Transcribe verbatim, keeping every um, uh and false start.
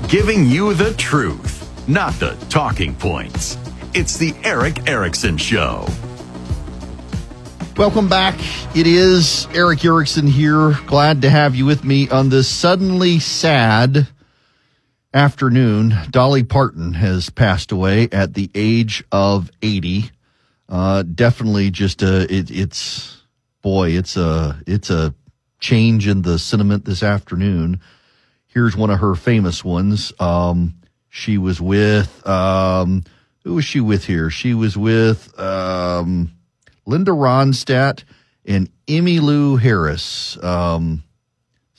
giving you the truth, not the talking points. It's the Erick Erickson Show. Welcome back. It is Erick Erickson here. Glad to have you with me on this suddenly sad afternoon. Dolly Parton has passed away at the age of eighty. Uh, definitely just a, it, it's, boy, it's a, it's a change in the sentiment this afternoon. Here's one of her famous ones. Um, she was with, um, who was she with here? She was with, um, Linda Ronstadt and Emmylou Harris. Um,